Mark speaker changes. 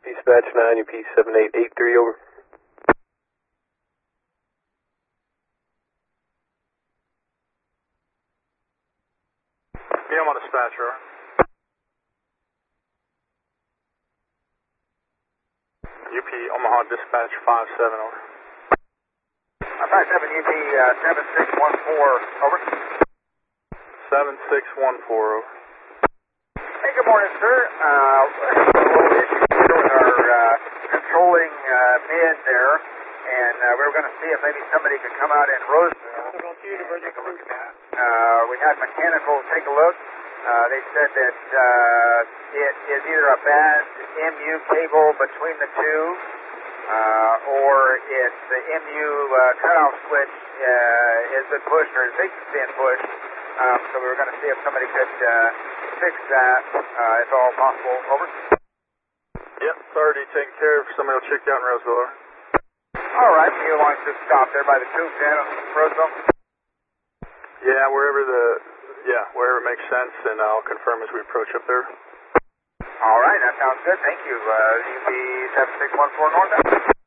Speaker 1: Dispatch 9, UP 7883, over.
Speaker 2: Yeah, I'm on dispatcher. UP Omaha Dispatch 57, over.
Speaker 3: 57 UP 7614, over.
Speaker 2: 7614, over.
Speaker 3: Hey, good morning, sir. A little issue here with our controlling mid there, and we were going to see if maybe somebody could come out in Roseville and take a look at that. We had mechanical take a look. They said that it is either a bad MU cable between the two, or it's the MU cutoff switch has been pushed, or thinks it's being pushed. So we were going to see if somebody could fix that, if all possible. Over.
Speaker 2: Yep, it's already taken care of. Somebody will check you out in Roseville.
Speaker 3: All right, you want to stop there by the tube then, Roseville?
Speaker 2: Yeah, wherever it makes sense, and I'll confirm as we approach up there.
Speaker 3: All right, that sounds good. Thank you. UP 7614 northbound.